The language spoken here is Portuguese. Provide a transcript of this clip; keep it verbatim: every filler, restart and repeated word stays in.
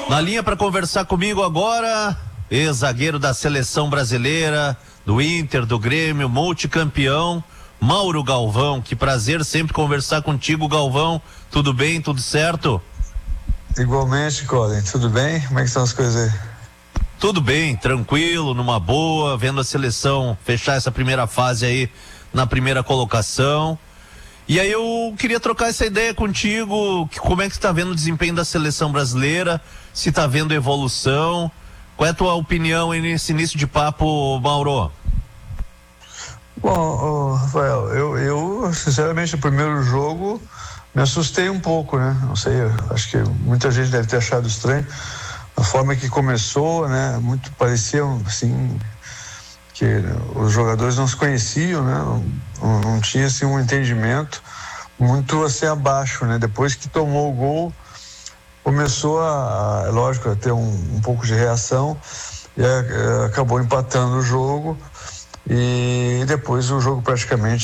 Na linha para conversar comigo agora, ex-zagueiro da seleção brasileira, do Inter, do Grêmio, multicampeão, Mauro Galvão. Que prazer sempre conversar contigo, Galvão. Tudo bem? Tudo certo? Igualmente, Colin. Tudo bem? Como é que estão as coisas aí? Tudo bem, tranquilo, numa boa, vendo a seleção fechar essa primeira fase aí na primeira colocação. E aí eu queria trocar essa ideia contigo, que, como é que você tá vendo o desempenho da seleção brasileira, se tá vendo evolução. Qual é a tua opinião aí nesse início de papo, Mauro? Bom, oh, Rafael, eu, eu, sinceramente, o primeiro jogo me assustei um pouco, né? Não sei, acho que muita gente deve ter achado estranho a forma que começou, né? Muito parecia, assim, que os jogadores não se conheciam, né? Não, não tinha, assim, um entendimento muito, assim, abaixo, né? Depois que tomou o gol, começou a, a lógico, a ter um, um pouco de reação e a, a, acabou empatando o jogo e depois o jogo praticamente